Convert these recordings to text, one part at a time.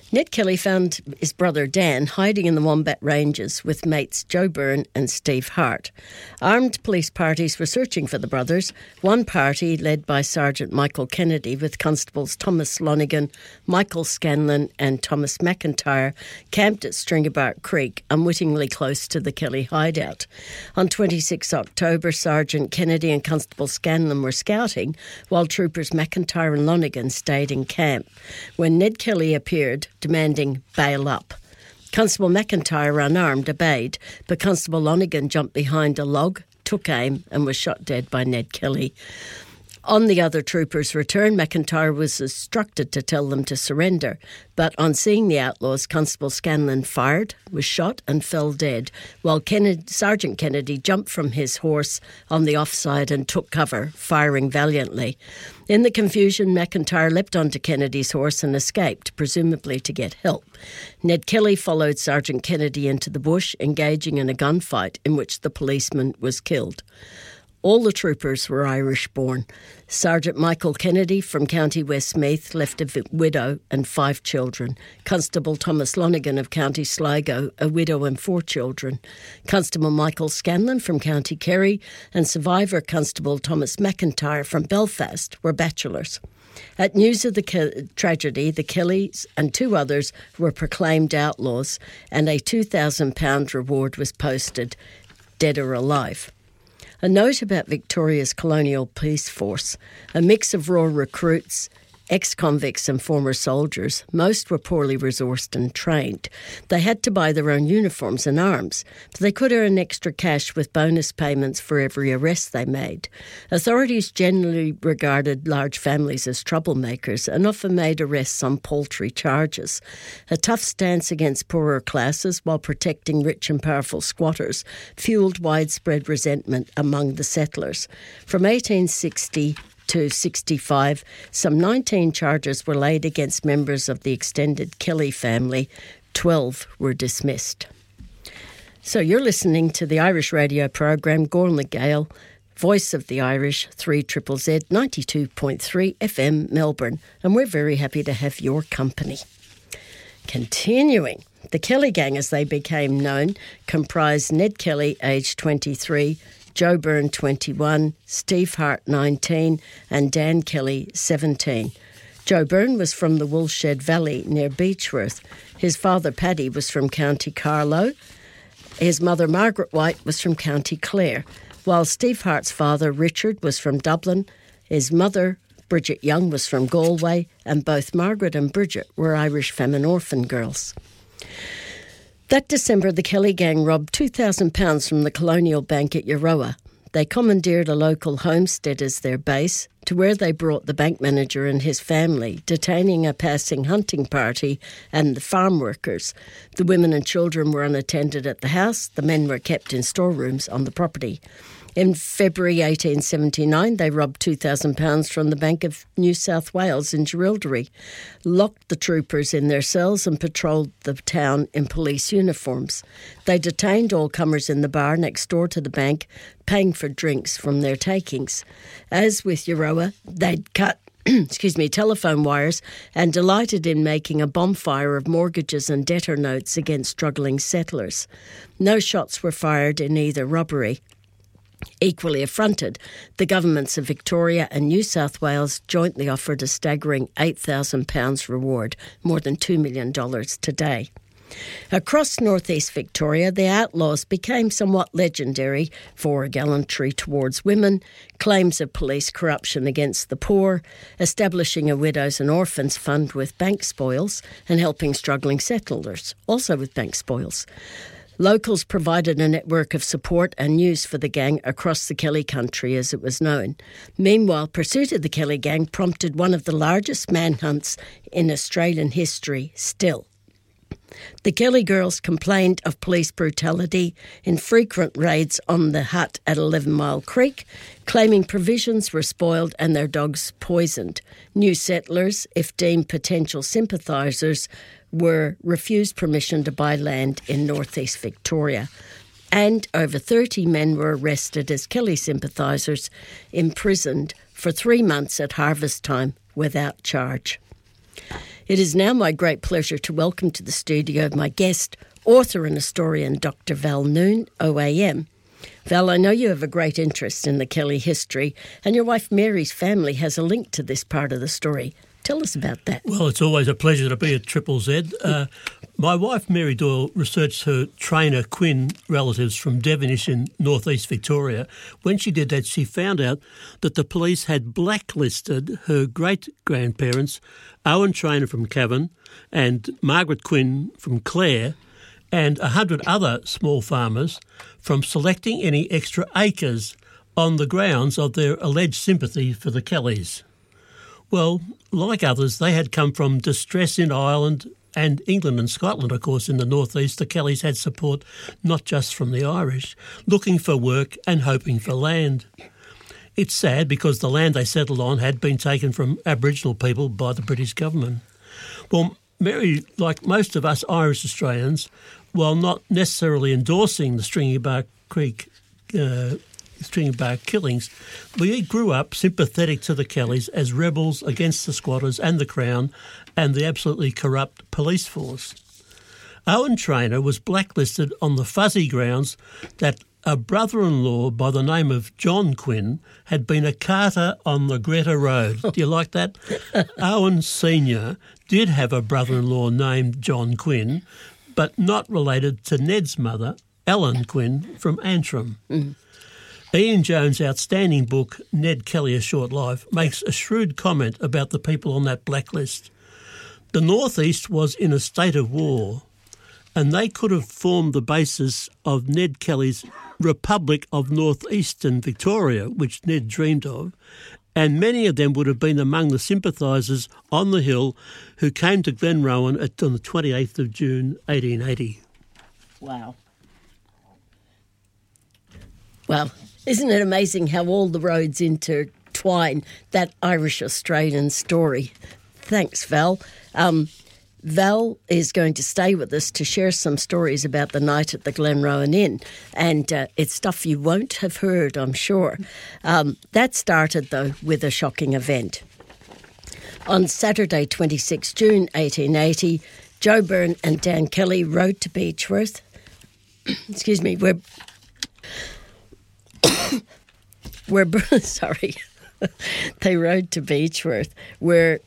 Ned Kelly found his brother Dan hiding in the Wombat Ranges with mates Joe Byrne and Steve Hart. Armed police parties were searching for the brothers. One party, led by Sergeant Michael Kennedy, with Constables Thomas Lonigan, Michael Scanlon and Thomas McIntyre, camped at Stringabark Creek, unwittingly close to the Kelly hideout. On 26 October, Sergeant Kennedy and Constable Scanlon were scouting, while troopers McIntyre and Lonigan stayed in camp. When Ned Kelly appeared, demanding bail up. Constable McIntyre, unarmed, obeyed, but Constable Lonigan jumped behind a log, took aim and was shot dead by Ned Kelly. On the other troopers' return, McIntyre was instructed to tell them to surrender, but on seeing the outlaws, Constable Scanlon fired, was shot and fell dead, while Sergeant Kennedy jumped from his horse on the offside and took cover, firing valiantly. In the confusion, McIntyre leapt onto Kennedy's horse and escaped, presumably to get help. Ned Kelly followed Sergeant Kennedy into the bush, engaging in a gunfight in which the policeman was killed. All the troopers were Irish-born. Sergeant Michael Kennedy from County Westmeath left a widow and 5 children. Constable Thomas Lonigan of County Sligo, a widow and 4 children. Constable Michael Scanlon from County Kerry and survivor Constable Thomas McIntyre from Belfast were bachelors. At news of the tragedy, the Kellys and 2 others were proclaimed outlaws, and a £2,000 reward was posted, dead or alive. A note about Victoria's colonial police force: a mix of raw recruits, ex-convicts and former soldiers. Most were poorly resourced and trained. They had to buy their own uniforms and arms, but they could earn extra cash with bonus payments for every arrest they made. Authorities generally regarded large families as troublemakers and often made arrests on paltry charges. A tough stance against poorer classes while protecting rich and powerful squatters fueled widespread resentment among the settlers. From 1860 to 65, some 19 charges were laid against members of the extended Kelly family. 12 were dismissed. So you're listening to the Irish radio program Gorla Gale, Voice of the Irish, 3ZZZ 92.3 FM Melbourne, and we're very happy to have your company. Continuing, the Kelly gang, as they became known, comprised Ned Kelly, aged 23, Joe Byrne, 21, Steve Hart, 19, and Dan Kelly, 17. Joe Byrne was from the Woolshed Valley near Beechworth. His father, Paddy, was from County Carlow. His mother, Margaret White, was from County Clare, while Steve Hart's father, Richard, was from Dublin. His mother, Bridget Young, was from Galway, and both Margaret and Bridget were Irish famine orphan girls. That December, the Kelly gang robbed £2,000 from the Colonial Bank at Euroa. They commandeered a local homestead as their base, to where they brought the bank manager and his family, detaining a passing hunting party and the farm workers. The women and children were unattended at the house. The men were kept in storerooms on the property. In February 1879, they robbed £2,000 from the Bank of New South Wales in Jerilderie, locked the troopers in their cells and patrolled the town in police uniforms. They detained all comers in the bar next door to the bank, paying for drinks from their takings. As with Euroa, they'd cut telephone wires and delighted in making a bonfire of mortgages and debtor notes against struggling settlers. No shots were fired in either robbery. Equally affronted, the governments of Victoria and New South Wales jointly offered a staggering £8,000 reward, more than $2 million today. Across northeast Victoria, the outlaws became somewhat legendary for gallantry towards women, claims of police corruption against the poor, establishing a widows and orphans fund with bank spoils, and helping struggling settlers, also with bank spoils. Locals provided a network of support and news for the gang across the Kelly country, as it was known. Meanwhile, pursuit of the Kelly gang prompted one of the largest manhunts in Australian history still. The Kelly girls complained of police brutality in frequent raids on the hut at 11 Mile Creek, claiming provisions were spoiled and their dogs poisoned. New settlers, if deemed potential sympathisers, were refused permission to buy land in northeast Victoria. And over 30 men were arrested as Kelly sympathisers, imprisoned for 3 months at harvest time without charge. It is now my great pleasure to welcome to the studio my guest, author and historian Dr. Val Noon, OAM. Val, I know you have a great interest in the Kelly history, and your wife Mary's family has a link to this part of the story. Tell us about that. Well, it's always a pleasure to be at Triple Z. My wife Mary Doyle researched her trainer Quinn relatives from Devonish in northeast Victoria. When she did that, she found out that the police had blacklisted her great-grandparents, Owen Trainer from Cavan and Margaret Quinn from Clare, and 100 other small farmers from selecting any extra acres on the grounds of their alleged sympathy for the Kellys. Well, like others, they had come from distress in Ireland and England and Scotland, of course, in the northeast. The Kellys had support not just from the Irish, looking for work and hoping for land. It's sad because the land they settled on had been taken from Aboriginal people by the British government. Well, Mary, like most of us Irish Australians, while not necessarily endorsing the Stringy Bark killings, we grew up sympathetic to the Kellys as rebels against the squatters and the Crown and the absolutely corrupt police force. Owen Trainer was blacklisted on the fuzzy grounds that a brother-in-law by the name of John Quinn had been a carter on the Greta Road. Do you like that? Owen Sr. did have a brother-in-law named John Quinn, but not related to Ned's mother, Ellen Quinn, from Antrim. Mm. Ian Jones' outstanding book, Ned Kelly, A Short Life, makes a shrewd comment about the people on that blacklist. The Northeast was in a state of war, and they could have formed the basis of Ned Kelly's Republic of Northeastern Victoria, which Ned dreamed of, and many of them would have been among the sympathisers on the hill who came to Glenrowan on the 28th of June 1880. Wow. Well, isn't it amazing how all the roads intertwine that Irish-Australian story? Thanks, Val. Val is going to stay with us to share some stories about the night at the Glenrowan Inn, and it's stuff you won't have heard, I'm sure. That started, though, with a shocking event. On Saturday, 26 June 1880, Joe Byrne and Dan Kelly rode to Beechworth. Excuse me, they rode to Beechworth, where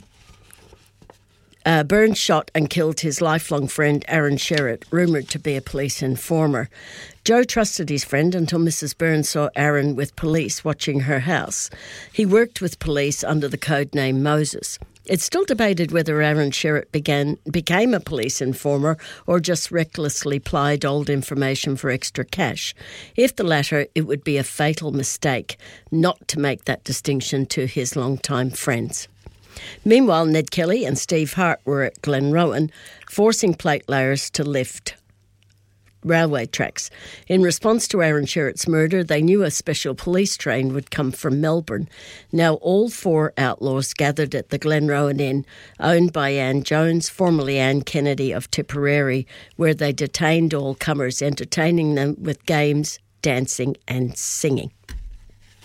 Byrne shot and killed his lifelong friend Aaron Sherritt, rumoured to be a police informer. Joe trusted his friend until Mrs. Byrne saw Aaron with police watching her house. He worked with police under the code name Moses. It's still debated whether Aaron Sherritt became a police informer or just recklessly plied old information for extra cash. If the latter, it would be a fatal mistake not to make that distinction to his longtime friends. Meanwhile, Ned Kelly and Steve Hart were at Glenrowan, forcing plate layers to lift railway tracks. In response to Aaron Sherritt's murder, they knew a special police train would come from Melbourne. Now all four outlaws gathered at the Glenrowan Inn, owned by Anne Jones, formerly Anne Kennedy of Tipperary, where they detained all comers, entertaining them with games, dancing and singing.